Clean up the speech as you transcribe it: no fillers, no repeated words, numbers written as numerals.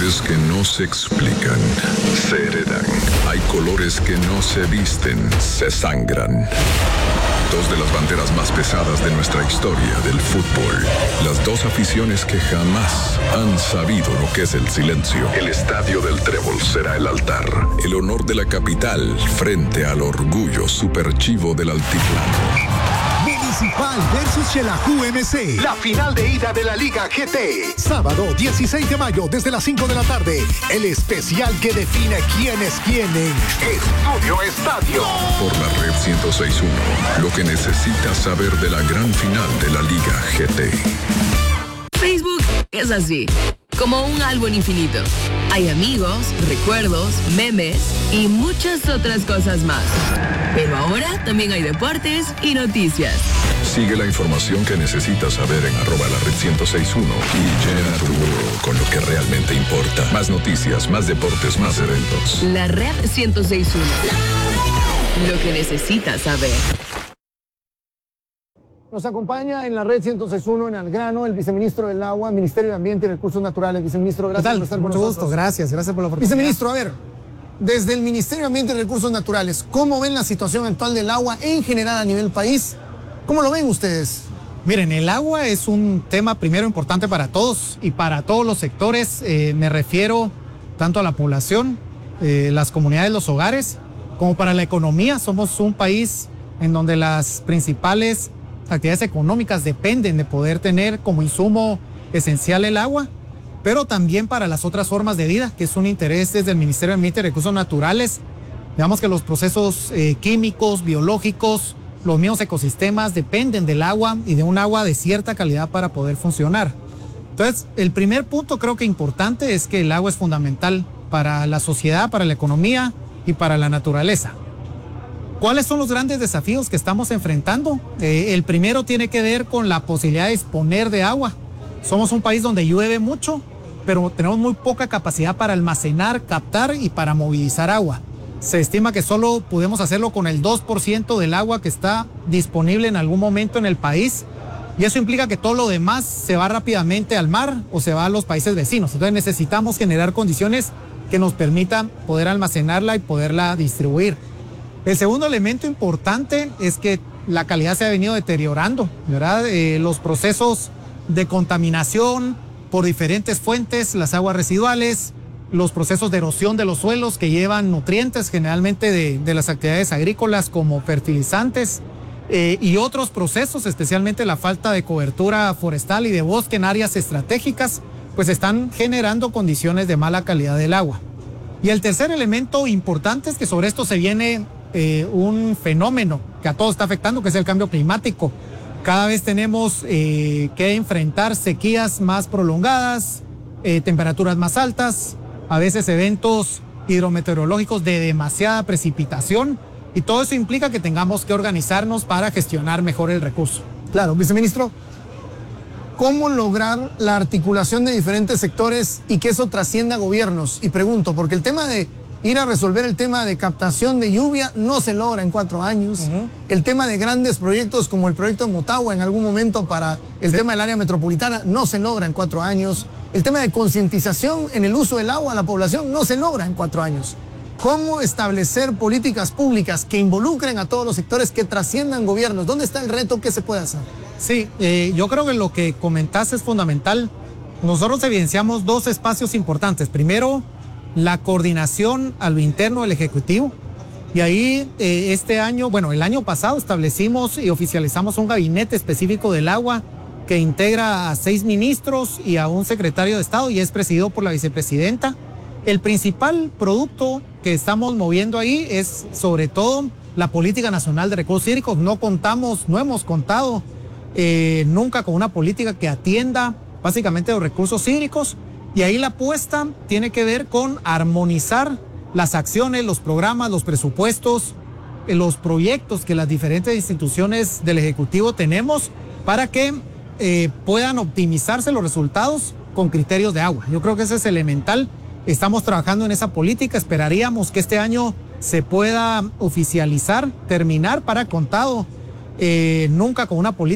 amores que no se explican, se heredan. Hay colores que no se visten, se sangran. Dos de las banderas más pesadas de nuestra historia del fútbol. Las dos aficiones que jamás han sabido lo que es el silencio. El Estadio del Trébol será el altar. El honor de la capital frente al orgullo superchivo del altiplano. Municipal versus Xelajú MC. La final de ida de la Liga GT. Sábado 16 de mayo desde las 5 de la tarde. El especial que define quién es quién en Estudio Estadio. Por la red 106.1. Lo que necesitas saber de la gran final de la Liga GT. Facebook es así, como un álbum infinito. Hay amigos, recuerdos, memes y muchas otras cosas más. Pero ahora también hay deportes y noticias. Sigue la información que necesitas saber en @lared1061 y llena tu muro con lo que realmente importa. Más noticias, más deportes, más eventos. La red 106.1. Lo que necesitas saber. Nos acompaña en la red 106.1 en Algrano el viceministro del Agua, Ministerio de Ambiente y Recursos Naturales. Viceministro, gracias por estar con nosotros. Mucho gusto, gracias por la oportunidad. Viceministro, a ver, desde el Ministerio de Ambiente y Recursos Naturales, ¿cómo ven la situación actual del agua en general a nivel país? ¿Cómo lo ven ustedes? Miren, el agua es un tema primero importante para todos y para todos los sectores. Me refiero tanto a la población, las comunidades, los hogares, como para la economía. Somos un país en donde las principales actividades económicas dependen de poder tener como insumo esencial el agua, pero también para las otras formas de vida, que es un interés desde el Ministerio de Ambiente y Recursos Naturales. Digamos que los procesos químicos, biológicos, los mismos ecosistemas dependen del agua y de un agua de cierta calidad para poder funcionar. Entonces, el primer punto creo que importante es que el agua es fundamental para la sociedad, para la economía y para la naturaleza. ¿Cuáles son los grandes desafíos que estamos enfrentando? El primero tiene que ver con la posibilidad de disponer de agua. Somos un país donde llueve mucho, pero tenemos muy poca capacidad para almacenar, captar y para movilizar agua. Se estima que solo podemos hacerlo con el 2% del agua que está disponible en algún momento en el país, y eso implica que todo lo demás se va rápidamente al mar o se va a los países vecinos. Entonces necesitamos generar condiciones que nos permitan poder almacenarla y poderla distribuir. El segundo elemento importante es que la calidad se ha venido deteriorando, ¿verdad? Los procesos de contaminación por diferentes fuentes, las aguas residuales, los procesos de erosión de los suelos que llevan nutrientes generalmente de las actividades agrícolas como fertilizantes y otros procesos, especialmente la falta de cobertura forestal y de bosque en áreas estratégicas, pues están generando condiciones de mala calidad del agua. Y el tercer elemento importante es que sobre esto se viene un fenómeno que a todos está afectando, que es el cambio climático. Cada vez tenemos que enfrentar sequías más prolongadas, temperaturas más altas, a veces eventos hidrometeorológicos de demasiada precipitación, y todo eso implica que tengamos que organizarnos para gestionar mejor el recurso. Claro, viceministro, ¿cómo lograr la articulación de diferentes sectores y que eso trascienda a gobiernos? Y pregunto, porque el tema de ir a resolver el tema de captación de lluvia no se logra en 4 años. El tema de grandes proyectos como el proyecto de Motagua en algún momento para el tema del área metropolitana no se logra en 4 años. El tema de concientización en el uso del agua a la población no se logra en 4 años. ¿Cómo establecer políticas públicas que involucren a todos los sectores, que trasciendan gobiernos? ¿Dónde está el reto? ¿Qué se puede hacer? Sí, yo creo que lo que comentaste es fundamental. Nosotros evidenciamos 2 espacios importantes. Primero, la coordinación a lo interno del Ejecutivo. Y ahí este año, el año pasado establecimos y oficializamos un gabinete específico del agua que integra a 6 ministros y a un secretario de Estado y es presidido por la vicepresidenta. El principal producto que estamos moviendo ahí es sobre todo la Política Nacional de Recursos Hídricos. No hemos contado nunca con una política que atienda básicamente los recursos hídricos. Y ahí la apuesta tiene que ver con armonizar las acciones, los programas, los presupuestos, los proyectos que las diferentes instituciones del Ejecutivo tenemos para que puedan optimizarse los resultados con criterios de agua. Yo creo que ese es elemental. Estamos trabajando en esa política. Esperaríamos que este año se pueda oficializar, terminar para contado, nunca con una política